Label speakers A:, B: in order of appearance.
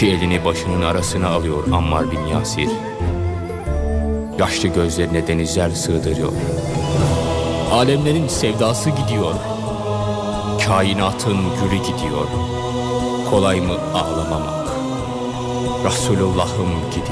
A: İki elini başının arasına alıyor Ammar bin Yasir. Yaşlı gözlerine denizler sığdırıyor. Alemlerin sevdası gidiyor. Kainatın gülü gidiyor. Kolay mı ağlamamak? Resulullah'ım gidiyor.